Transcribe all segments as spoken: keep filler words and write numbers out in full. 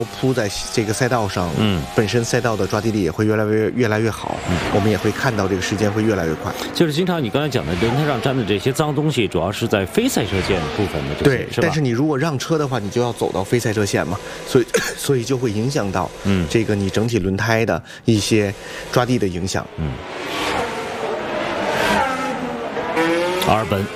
铺在这个赛道上， 嗯， 本身赛道的抓地力也会越来越越来越好，嗯，我们也会看到这个时间会越来越快。 就是经常你刚才讲的轮胎上粘的这些脏东西，主要是在非赛车线部分的这些， 对， 是吧？ 但是你如果让车的话，你就要走到非赛车线嘛，所以所以就会影响到，嗯，这个你整体轮胎的一些抓地的影响， 嗯。阿尔本。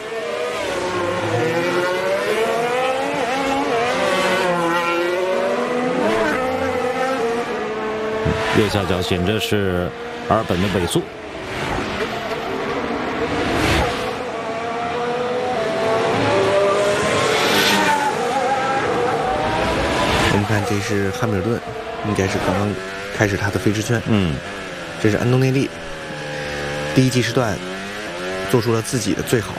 右下角显着是阿尔本的尾速。 我们看，这是汉密尔顿，应该是刚刚开始他的飞驰圈。 嗯， 这是安东内利，第一计时段做出了自己的最好。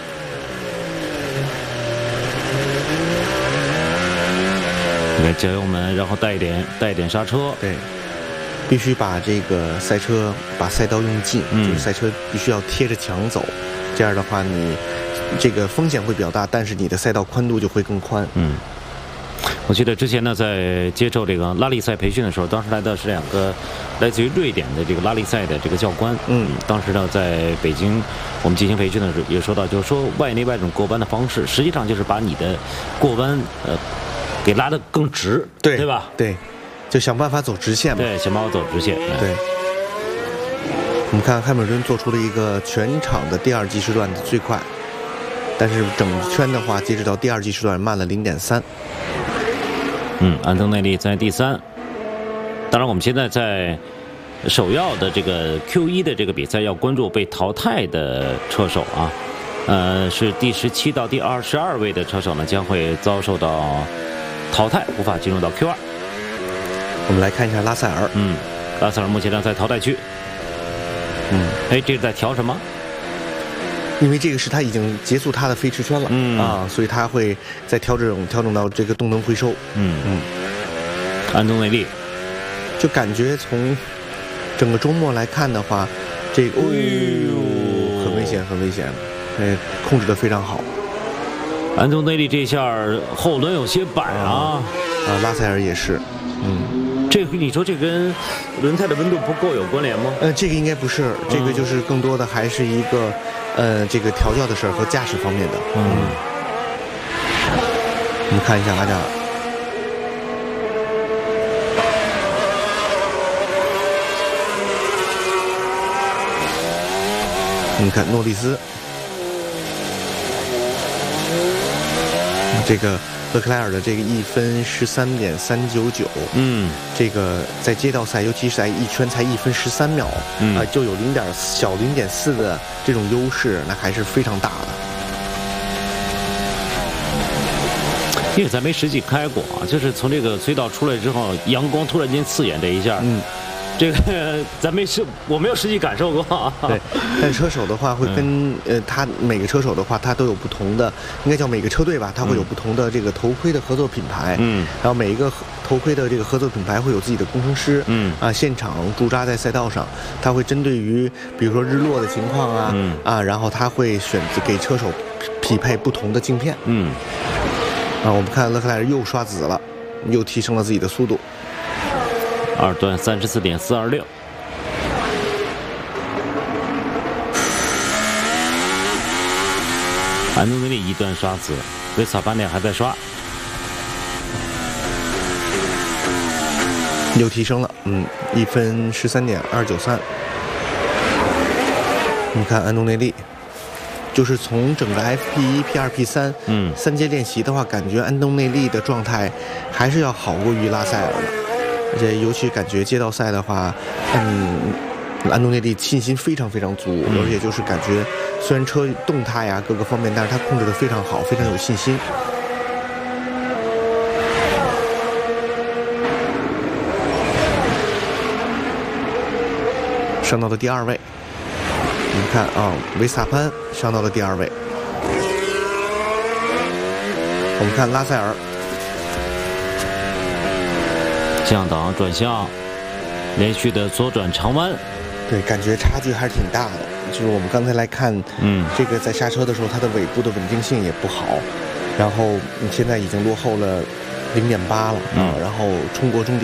你看加油门，然后带一点带一点刹车。 对。必须把这个赛车把赛道用尽，嗯，就是赛车必须要贴着墙走，这样的话你这个风险会比较大，但是你的赛道宽度就会更宽。 嗯，我记得之前呢，在接受这个拉力赛培训的时候，当时来的是两个来自于瑞典的这个拉力赛的这个教官。嗯，当时呢，在北京我们进行培训的时候也说到，就是说外内外这种过弯的方式，实际上就是把你的过弯呃给拉得更直， 对对吧？ 对。就想办法走直线嘛， 对，想办法走直线。 对，我们看汉密尔顿做出了一个全场的第二计时段的最快，但是整圈的话，截止到第二计时段慢了 零点三。 嗯，安东内利在第三。当然，我们现在在首要的这个 Q 一 的这个比赛要关注被淘汰的车手啊，呃，是第十七到第二十二位的车手呢，将会遭受到淘汰，无法进入到 Q 二。 我们来看一下拉塞尔， 嗯，拉塞尔目前呢在淘汰区，嗯，哎，这是在调什么？ 因为这个是他已经结束他的飞驰圈了，嗯啊，所以他会再调整调整到这个动能回收， 嗯嗯。安东内利， 就感觉从整个周末来看的话，这个哦呦，很危险，很危险，哎，控制得非常好。 安东内利这下后轮有些板啊， 啊，拉塞尔也是，嗯。 这个你说这跟轮胎的温度不够有关联吗？ 呃，这个应该不是，这个就是更多的还是一个，呃，这个调教的事儿和驾驶方面的。嗯，我们看一下阿扎尔，你看诺里斯，这个。勒克莱尔的这个一分十三点三九九，嗯，这个在街道赛，尤其是在一圈才一分十三秒，嗯啊、呃，就有零点小零点四的这种优势，那还是非常大的。 因为咱没实际开过啊，就是从这个隧道出来之后，阳光突然间刺眼这一下，嗯。这个咱没实，我没有实际感受过。 对，但车手的话会跟、嗯、呃，他每个车手的话，他都有不同的，应该叫每个车队吧，他会有不同的这个头盔的合作品牌。嗯，然后每一个头盔的这个合作品牌会有自己的工程师。嗯，啊，现场驻扎在赛道上，他会针对于比如说日落的情况啊，嗯、啊，然后他会选择给车手匹配不同的镜片。嗯，啊，我们看勒克莱尔又刷子了，又提升了自己的速度。 二段三十四点四二六，安东内利一段刷子，维斯塔潘内还在刷， 又提升了，嗯，一分十三点二九三。你看安东内利，就是从整个 F P 一、P 二、P 三，嗯，三阶练习的话，感觉安东内利的状态还是要好过于拉塞尔的。而且尤其感觉街道赛的话，嗯，安东内利信心非常非常足，嗯、而且就是感觉虽然车动态呀各个方面，但是他控制得非常好，非常有信心。上到了第二位，你看啊，维斯塔潘上到了第二位。我们看拉塞尔。 降档转向，连续的左转长弯， 对，感觉差距还是挺大的。就是我们刚才来看，嗯，这个在刹车的时候，它的尾部的稳定性也不好，然后现在已经落后了零点八了，嗯，然后冲过终点。